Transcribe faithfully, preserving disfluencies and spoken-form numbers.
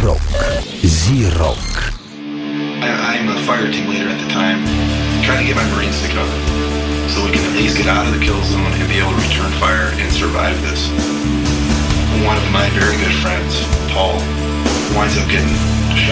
Rock. Z-Rock. I'm a fire team leader at the time, trying to get my Marines to cover, so we can at least get out of the kill zone and be able to return fire and survive this. One of my very good friends, Paul, winds up getting shot